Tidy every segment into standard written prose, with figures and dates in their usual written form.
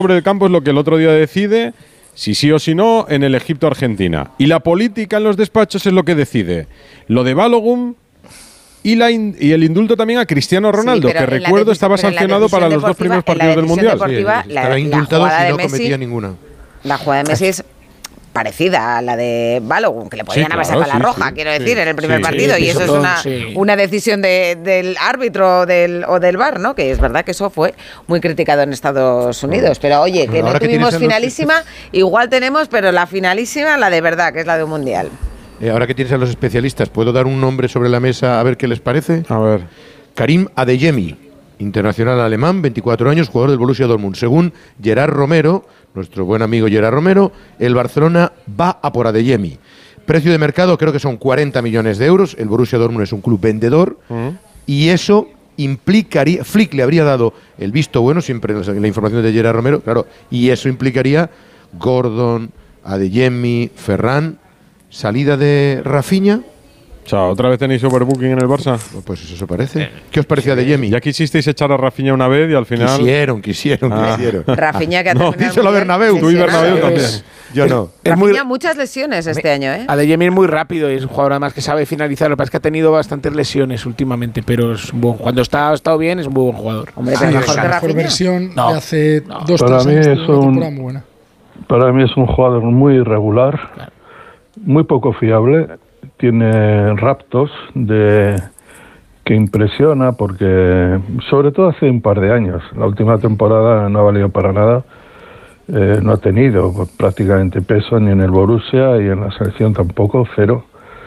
sobre el campo es lo que el otro día decide, si sí o si no, en el Egipto-Argentina. Y la política en los despachos es lo que decide. Lo de Balogun y el indulto también a Cristiano Ronaldo, que recuerdo estaba sancionado para los 2 primeros partidos del Mundial. Estaba indultado si no cometía ninguna. La jugada de Messi es parecida a la de Balogun, que le podían haber sacado la roja, quiero decir, en el primer partido, y eso es una decisión del árbitro o del VAR, ¿no? Que es verdad que eso fue muy criticado en Estados Unidos, pero oye, que no tuvimos finalísima, igual tenemos, pero la finalísima, la de verdad, que es la de un Mundial. Ahora que tienes a los especialistas, ¿puedo dar un nombre sobre la mesa a ver qué les parece? A ver. Karim Adeyemi, internacional alemán, 24 años, jugador del Borussia Dortmund. Según Gerard Romero, nuestro buen amigo Gerard Romero, el Barcelona va a por Adeyemi. Precio de mercado creo que son 40 millones de euros. El Borussia Dortmund es un club vendedor y eso implicaría, Flick le habría dado el visto bueno, siempre la información de Gerard Romero, claro, y eso implicaría Gordon, Adeyemi, Ferran, salida de Rafinha. O sea, ¿otra vez tenéis overbooking en el Barça? Pues eso parece. ¿Qué os parecía de Adeyemi? Ya quisisteis echar a Rafinha una vez y al final... Quisieron. Rafinha que ha terminado... No, díselo a Bernabéu. Tú y Bernabéu también. Yo no. Rafinha muchas lesiones este año, ¿eh? Adeyemi es muy rápido y es un jugador además que sabe finalizar. Lo que pasa es que ha tenido bastantes lesiones últimamente, pero es un buen, cuando ha estado bien es un muy buen jugador. Hombre, pero mejor que la Rafinha. versión de hace 2-3 años es una temporada muy buena. Para mí es un jugador muy irregular, muy poco fiable. Tiene raptos que impresiona porque, sobre todo hace un par de años, la última temporada no ha valido para nada, no ha tenido prácticamente peso ni en el Borussia y en la selección tampoco, cero.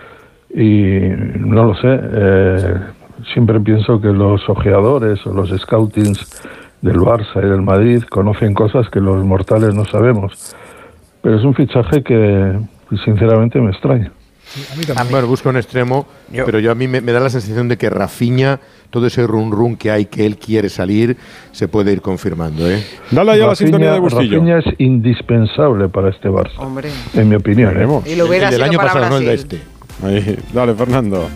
Y no lo sé, siempre pienso que los ojeadores o los scoutings del Barça y del Madrid conocen cosas que los mortales no sabemos. Pero es un fichaje que sinceramente me extraña. A mí también. Bueno, busco un extremo, pero a mí me da la sensación de que Rafinha, todo ese run que hay, que él quiere salir, se puede ir confirmando, ¿eh? Dale ya la sintonía de Bustillo. Rafinha es indispensable para este Barça, hombre, en mi opinión. Y lo hubiera el del sido año para pasado, Brasil. no el de este. Ahí, dale, Fernando.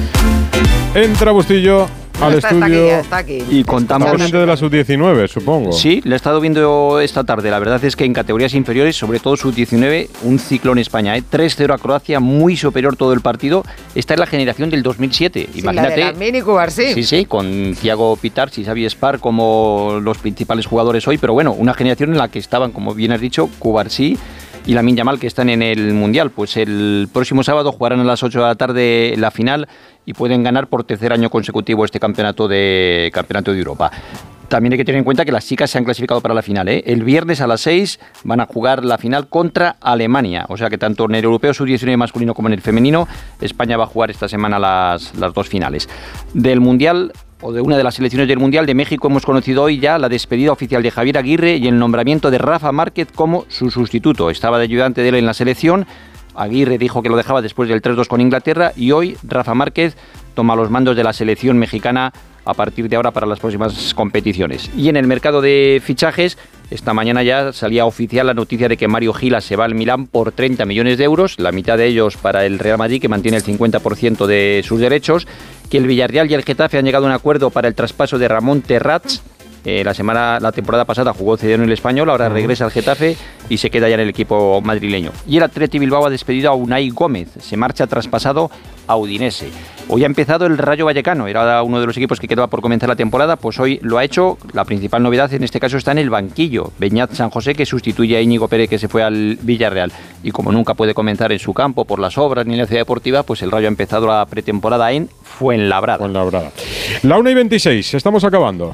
Entra Bustillo al estudio. Está aquí. Y contamos. Está pendiente de la sub-19, supongo. Sí, le he estado viendo esta tarde. La verdad es que en categorías inferiores, sobre todo sub-19, un ciclón España. 3-0 a Croacia, muy superior todo el partido. Esta es la generación del 2007. Sí, imagínate. La de Lamine y Cubarsí. Sí, con Thiago Pitars y Xavi Spar como los principales jugadores hoy. Pero bueno, una generación en la que estaban, como bien has dicho, Cubarsí y Lamine Yamal, que están en el Mundial. Pues el próximo sábado jugarán a las 8 de la tarde la final y pueden ganar por tercer año consecutivo este campeonato de Europa. También hay que tener en cuenta que las chicas se han clasificado para la final, ¿eh? El viernes a las 6 van a jugar la final contra Alemania. O sea que tanto en el europeo sub-19 masculino como en el femenino, España va a jugar esta semana las dos finales. Del Mundial, o de una de las selecciones del Mundial de México, hemos conocido hoy ya la despedida oficial de Javier Aguirre y el nombramiento de Rafa Márquez como su sustituto. Estaba de ayudante de él en la selección. Aguirre dijo que lo dejaba después del 3-2 con Inglaterra y hoy Rafa Márquez toma los mandos de la selección mexicana a partir de ahora para las próximas competiciones. Y en el mercado de fichajes, esta mañana ya salía oficial la noticia de que Mario Gila se va al Milán por 30 millones de euros, la mitad de ellos para el Real Madrid, que mantiene el 50% de sus derechos, que el Villarreal y el Getafe han llegado a un acuerdo para el traspaso de Ramón Terrats. La temporada pasada jugó cedido en el Español, ahora regresa al Getafe y se queda ya en el equipo madrileño. Y el Athletic Bilbao ha despedido a Unai Gómez, se marcha traspasado a Udinese. Hoy ha empezado el Rayo Vallecano, era uno de los equipos que quedaba por comenzar la temporada, pues hoy lo ha hecho. La principal novedad en este caso está en el banquillo, Beñat San José, que sustituye a Íñigo Pérez, que se fue al Villarreal. Y como nunca puede comenzar en su campo por las obras ni en la ciudad deportiva, pues el Rayo ha empezado la pretemporada en Fuenlabrada. La 1:26, estamos acabando.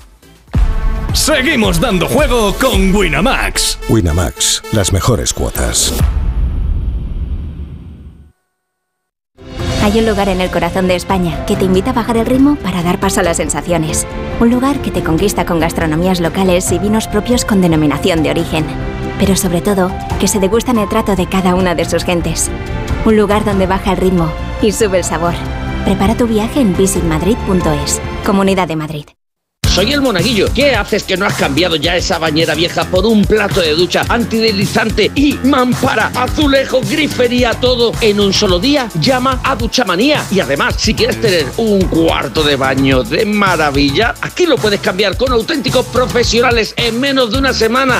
Seguimos dando juego con Winamax. Winamax, las mejores cuotas. Hay un lugar en el corazón de España que te invita a bajar el ritmo para dar paso a las sensaciones. Un lugar que te conquista con gastronomías locales y vinos propios con denominación de origen. Pero sobre todo, que se degustan el trato de cada una de sus gentes. Un lugar donde baja el ritmo y sube el sabor. Prepara tu viaje en visitmadrid.es. Comunidad de Madrid. Soy el Monaguillo. ¿Qué haces que no has cambiado ya esa bañera vieja por un plato de ducha antideslizante y mampara, azulejo, grifería, todo en un solo día? Llama a Duchamanía. Y además, si quieres tener un cuarto de baño de maravilla, aquí lo puedes cambiar con auténticos profesionales en menos de una semana.